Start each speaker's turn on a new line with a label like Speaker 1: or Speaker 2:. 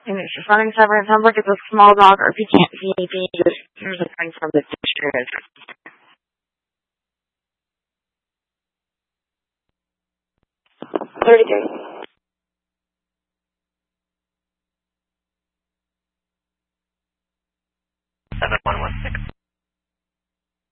Speaker 1: And it's just running seven. It sounds like it's a small dog, or if you can't see anything, here's a thing from the dictionary. 33.